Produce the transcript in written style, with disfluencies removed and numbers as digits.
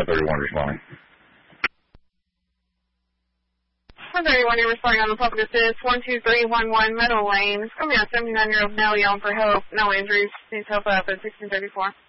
131 responding. 131, you're responding on the public assist, 12311 Meadow Lane. It's going to be a 79-year-old male yelling for help. No injuries. Needs help up at 1634.